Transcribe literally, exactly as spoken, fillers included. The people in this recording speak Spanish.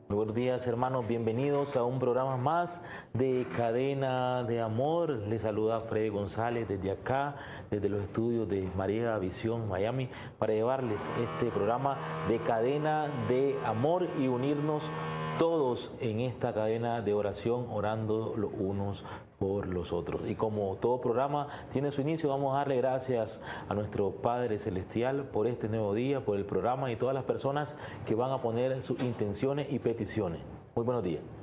Muy buenos días, hermanos, bienvenidos a un programa más de Cadena de Amor. Les saluda Freddy González desde acá, desde los estudios de María Visión Miami, para llevarles este programa de Cadena de Amor y unirnos todos en esta cadena de oración, orando los unos por los otros. Y como todo programa tiene su inicio, vamos a darle gracias a nuestro Padre Celestial por este nuevo día, por el programa y todas las personas que van a poner sus intenciones y peticiones. Muy buenos días.